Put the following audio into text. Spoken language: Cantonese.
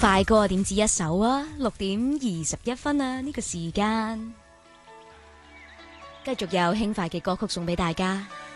快歌點止一首啊！6:21啊，呢個時間繼續有輕快嘅歌曲送俾大家。